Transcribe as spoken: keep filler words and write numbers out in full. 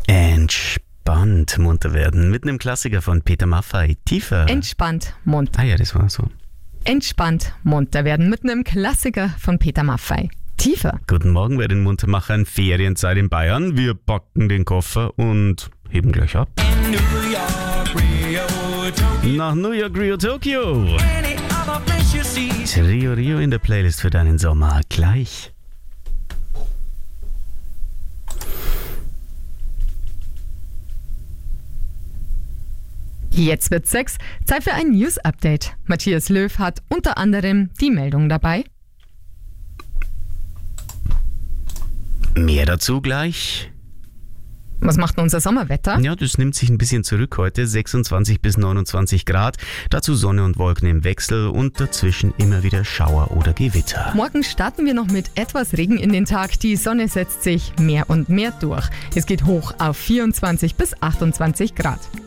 Entspannt munter werden mit einem Klassiker von Peter Maffay. Tiefer. Entspannt munter. Ah ja, das war so. Entspannt munter werden mit einem Klassiker von Peter Maffay. Tiefer. Guten Morgen bei den Muntermachern. Ferienzeit in Bayern. Wir packen den Koffer und heben gleich ab. Nach New York, Rio, Tokio. Rio, Rio in der Playlist für deinen Sommer. Gleich. Jetzt wird's sechs. Zeit für ein News-Update. Matthias Löw hat unter anderem die Meldung dabei. Mehr dazu gleich. Was macht denn unser Sommerwetter? Ja, das nimmt sich ein bisschen zurück heute. sechsundzwanzig bis neunundzwanzig Grad. Dazu Sonne und Wolken im Wechsel und dazwischen immer wieder Schauer oder Gewitter. Morgen starten wir noch mit etwas Regen in den Tag. Die Sonne setzt sich mehr und mehr durch. Es geht hoch auf vierundzwanzig bis achtundzwanzig Grad.